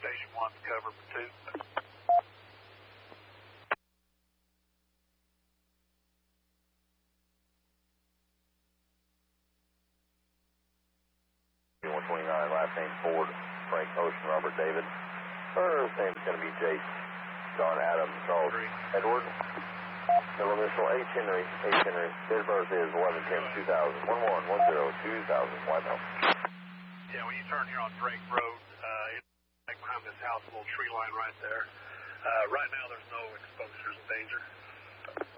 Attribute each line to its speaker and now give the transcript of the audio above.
Speaker 1: Station 1 to cover for 2.
Speaker 2: Last name Ford, Frank Ocean, Robert David. First name's going to be Jace, John Adam, Charles Edward. Middle initial H. Henry. Date of birth is 11/10/2000. 1110/2000. Whitehall.
Speaker 1: Yeah, when you turn here on Drake Road, it's behind this house, a little tree line right there. Right now, there's no exposures of danger.